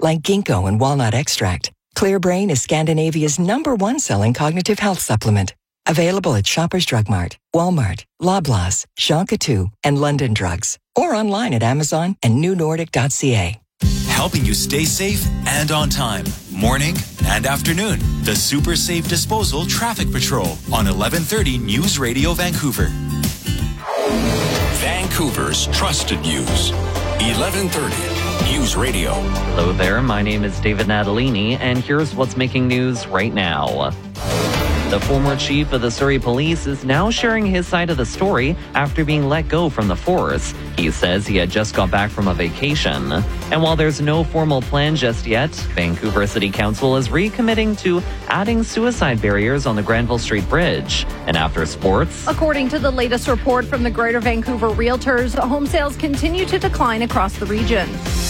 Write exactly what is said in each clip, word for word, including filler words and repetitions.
like ginkgo and walnut extract. ClearBrain is Scandinavia's number one selling cognitive health supplement. Available at Shoppers Drug Mart, Walmart, Loblaws, Jean Coutu, and London Drugs. Or online at Amazon and new nordic dot c a. Helping you stay safe and on time. Morning and afternoon. The Super Safe Disposal Traffic Patrol on eleven thirty News Radio Vancouver. Vancouver's trusted news. eleven thirty News Radio. Hello there, my name is David Natalini, and here's what's making news right now. The former chief of the Surrey Police is now sharing his side of the story after being let go from the force. He says he had just got back from a vacation. And while there's no formal plan just yet, Vancouver City Council is recommitting to adding suicide barriers on the Granville Street Bridge. And after sports, according to the latest report from the Greater Vancouver Realtors, home sales continue to decline across the region.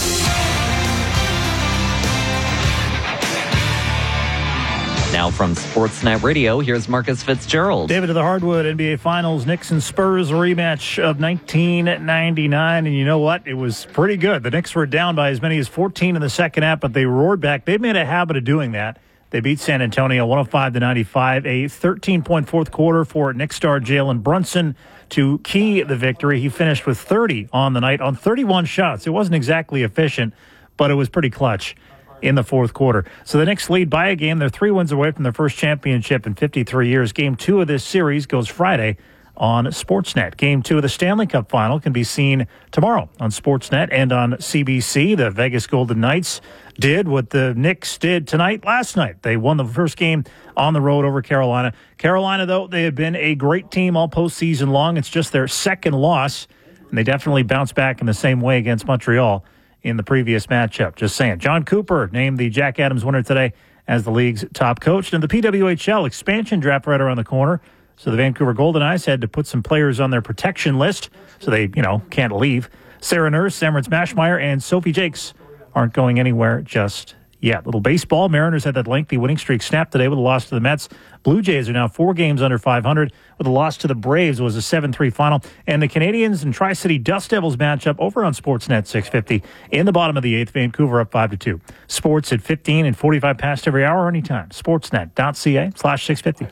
Now from Sportsnet Radio, here's Marcus Fitzgerald. David to the hardwood, N B A Finals, Knicks and Spurs rematch of nineteen ninety-nine. And you know what? It was pretty good. The Knicks were down by as many as fourteen in the second half, but they roared back. They've made a habit of doing that. They beat San Antonio one oh five to ninety-five. A thirteen-point fourth quarter for Knicks star Jalen Brunson to key the victory. He finished with thirty on the night on thirty-one shots. It wasn't exactly efficient, but it was pretty clutch in the fourth quarter. So the Knicks lead by a game. They're three wins away from their first championship in fifty-three years. Game two of this series goes Friday on Sportsnet. Game two of the Stanley Cup Final can be seen tomorrow on Sportsnet and on C B C. The Vegas Golden Knights did what the Knicks did tonight last night. They won the first game on the road over Carolina. Carolina, though, they have been a great team all postseason long. It's just their second loss, and they definitely bounced back in the same way against Montreal in the previous matchup. Just saying. John Cooper named the Jack Adams winner today as the league's top coach. And the P W H L expansion draft right around the corner. So the Vancouver Golden Knights had to put some players on their protection list so they, you know, can't leave. Sarah Nurse, Emirates Mashmeyer, and Sophie Jakes aren't going anywhere just yet. Little baseball. Mariners had that lengthy winning streak snapped today with a loss to the Mets. Blue Jays are now four games under five hundred with a loss to the Braves. It was a seven three final. And the Canadians and Tri-City Dust Devils matchup over on Sportsnet six fifty in the bottom of the eighth. Vancouver up five to two. Sports at fifteen and forty-five past every hour anytime. Sportsnet.ca slash 650.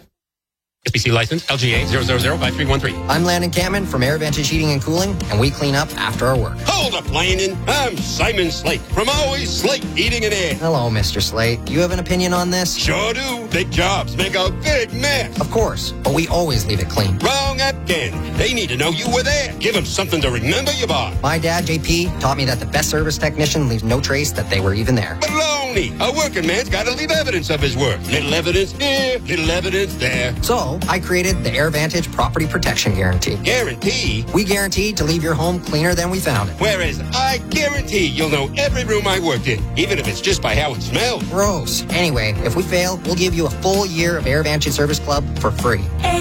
S B C license L G A zero zero zero five three one three. I'm Landon Cameron from AirVantage Heating and Cooling, and we clean up after our work. Hold up, Landon. I'm Simon Slate from Always Slate Heating and Air. Hello, Mister Slate. Do you have an opinion on this? Sure do. Big jobs make a big mess. Of course, but we always leave it clean. Wrong again. They need to know you were there. Give them something to remember you by. My dad, J P, taught me that the best service technician leaves no trace that they were even there. Baloney. A working man's got to leave evidence of his work. Little evidence here, little evidence there. So, I created the AirVantage Property Protection Guarantee. Guarantee? We guarantee to leave your home cleaner than we found it. Whereas I guarantee you'll know every room I worked in, even if it's just by how it smells. Gross. Anyway, if we fail, we'll give you a full year of AirVantage Service Club for free.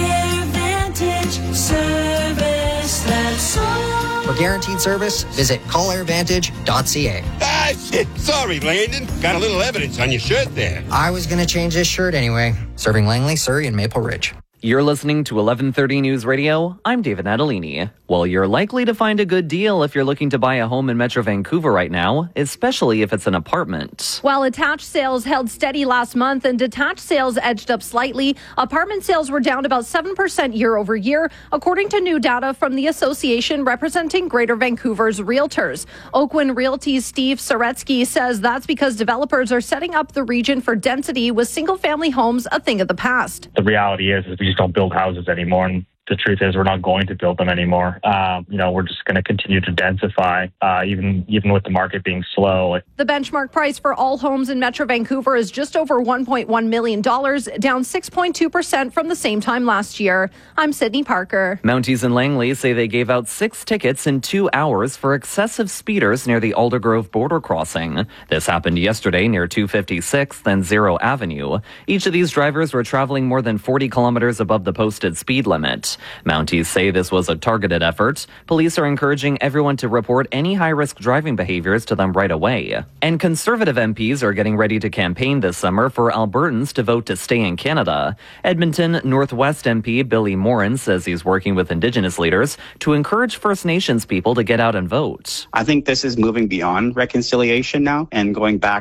AirVantage Service, that's all. For guaranteed service, visit call air vantage dot c a. Ah, shit. Sorry, Landon. Got a little evidence on your shirt there. I was going to change this shirt anyway. Serving Langley, Surrey, and Maple Ridge. You're listening to eleven thirty News Radio. I'm David Natalini. Well, you're likely to find a good deal if you're looking to buy a home in Metro Vancouver right now, especially if it's an apartment. While attached sales held steady last month and detached sales edged up slightly, apartment sales were down about seven percent year over year, according to new data from the association representing Greater Vancouver's realtors. Oakwyn Realty's Steve Saretsky says that's because developers are setting up the region for density with single-family homes a thing of the past. The reality is, is we just don't build houses anymore. And the truth is we're not going to build them anymore. Um, you know, we're just going to continue to densify, uh, even even with the market being slow. The benchmark price for all homes in Metro Vancouver is just over one point one million dollars, down six point two percent from the same time last year. I'm Sydney Parker. Mounties and Langley say they gave out six tickets in two hours for excessive speeders near the Aldergrove border crossing. This happened yesterday near two fifty-sixth and Zero Avenue. Each of these drivers were traveling more than forty kilometers above the posted speed limit. Mounties say this was a targeted effort. Police are encouraging everyone to report any high-risk driving behaviors to them right away. And Conservative M Ps are getting ready to campaign this summer for Albertans to vote to stay in Canada. Edmonton Northwest M P Billy Morin says he's working with Indigenous leaders to encourage First Nations people to get out and vote. I think this is moving beyond reconciliation now and going back